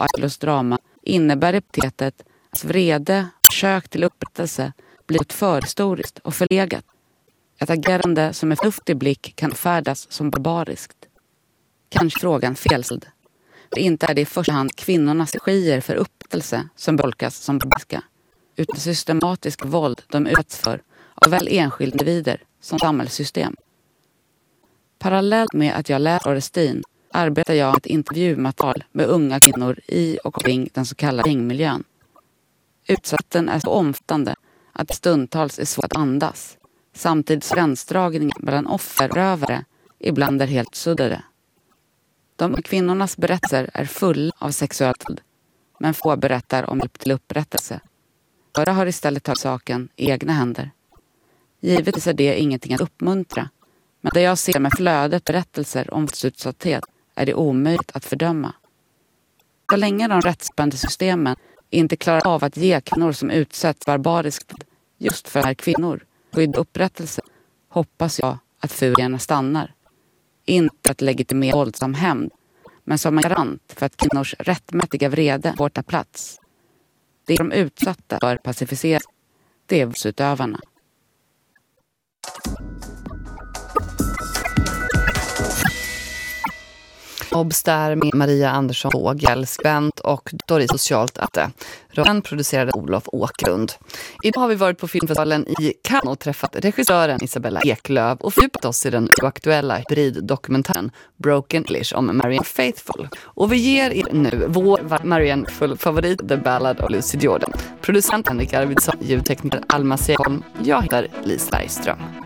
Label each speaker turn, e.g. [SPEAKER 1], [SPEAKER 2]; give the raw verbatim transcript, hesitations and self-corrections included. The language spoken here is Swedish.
[SPEAKER 1] Ailos drama innebär epitetet att vrede och försök till upprättelse blir ett förhistoriskt och förlegat. Ett agerande som med förnuftig blick kan färdas som barbariskt. Kanske frågan felställd. För inte är det i första hand kvinnornas strategier för upprättelse som tolkas som barbariska, utan systematisk våld de utsätts för av väl enskilda individer som samhällssystem. Parallellt med att jag läser Orestin arbetar jag med ett intervjumaterial med unga kvinnor i och kring den så kallade gängmiljön. Utsatten är så omfattande att det stundtals är svårt att andas, samtidigt som gränsdragningen mellan offer och rövare ibland är helt suddade. De kvinnornas berättelser är fulla av sexuellt våld, men få berättar om hjälp till upprättelse. Några har istället tagit saken i egna händer. Givetvis är det ingenting att uppmuntra, men det jag ser med flödet berättelser om våldsutsatthet är det omöjligt att fördöma. Så länge de rättsbärande systemen inte klarar av att ge kvinnor som utsätts barbariskt just för här kvinnor skydd och upprättelse, hoppas jag att furierna stannar. Inte att legitimera våldsam hämnd, men som en garant för att kvinnors rättmätiga vrede får ta plats. Det är de utsatta bör pacificeras. Det är våldsutövarna.
[SPEAKER 2] Obstär med Maria Andersson Fågel, skribent och doktor i socialt arbete. Rollen producerade Olof Åkerlund. Idag har vi varit på filmfestivalen i Cannes och träffat regissören Isabella Eklöf och fördjupat oss i den aktuella hybriddokumentären Broken English om Marianne Faithfull. Och vi ger er nu vår Marianne Faithfull-favorit, The Ballad of Lucy Jordan. Producent Henrik Arvidsson, ljudtekniker Alma Sekholm. Jag heter Lisa Bergström.